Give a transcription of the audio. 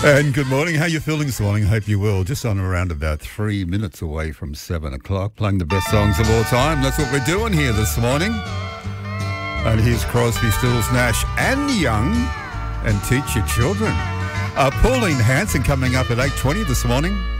And good morning. How are you feeling this morning? Hope you will. Just on around about 3 minutes away from 7 o'clock, playing the best songs of all time. That's what we're doing here this morning. And here's Crosby, Stills, Nash and Young, and Teach Your Children. Pauline Hanson coming up at 8:20 this morning.